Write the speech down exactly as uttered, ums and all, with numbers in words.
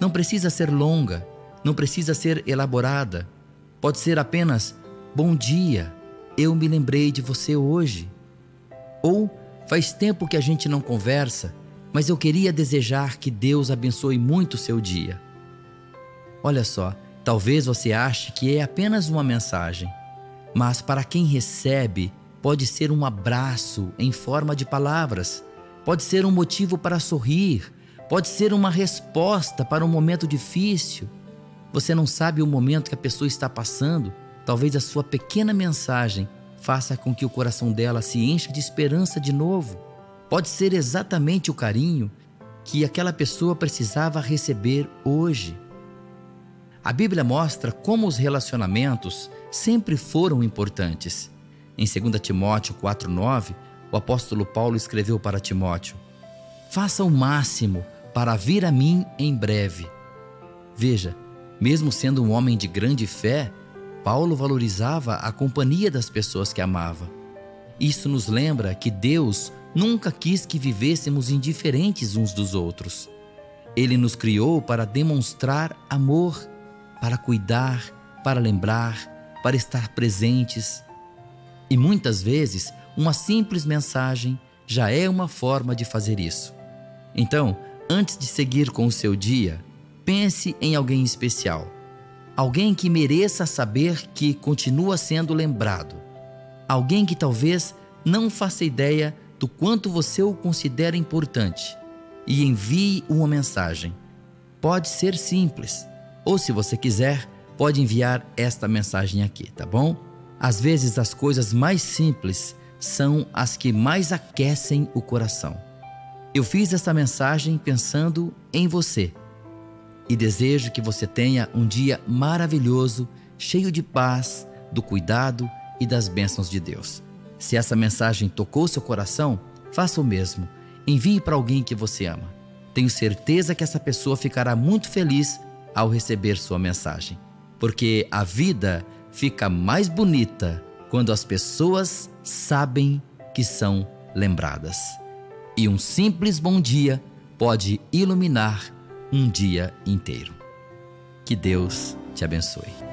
Não precisa ser longa, não precisa ser elaborada. Pode ser apenas: bom dia, eu me lembrei de você hoje. Ou: faz tempo que a gente não conversa, mas eu queria desejar que Deus abençoe muito o seu dia. Olha só, talvez você ache que é apenas uma mensagem, mas para quem recebe, pode ser um abraço em forma de palavras, pode ser um motivo para sorrir, pode ser uma resposta para um momento difícil. Você não sabe o momento que a pessoa está passando. Talvez a sua pequena mensagem faça com que o coração dela se encha de esperança de novo. Pode ser exatamente o carinho que aquela pessoa precisava receber hoje. A Bíblia mostra como os relacionamentos sempre foram importantes. Em dois Timóteo quatro, nove, o apóstolo Paulo escreveu para Timóteo: faça o máximo para vir a mim em breve. Veja, mesmo sendo um homem de grande fé, Paulo valorizava a companhia das pessoas que amava. Isso nos lembra que Deus nunca quis que vivêssemos indiferentes uns dos outros. Ele nos criou para demonstrar amor, para cuidar, para lembrar, para estar presentes. E muitas vezes, uma simples mensagem já é uma forma de fazer isso. Então, antes de seguir com o seu dia, pense em alguém especial. Alguém que mereça saber que continua sendo lembrado. Alguém que talvez não faça ideia do quanto você o considera importante. E envie uma mensagem. Pode ser simples, ou se você quiser, pode enviar esta mensagem aqui, tá bom? Às vezes as coisas mais simples são as que mais aquecem o coração. Eu fiz essa mensagem pensando em você e desejo que você tenha um dia maravilhoso, cheio de paz, do cuidado e das bênçãos de Deus. Se essa mensagem tocou seu coração, faça o mesmo. Envie para alguém que você ama. Tenho certeza que essa pessoa ficará muito feliz ao receber sua mensagem, porque a vida fica mais bonita quando as pessoas sabem que são lembradas. E um simples bom dia pode iluminar um dia inteiro. Que Deus te abençoe.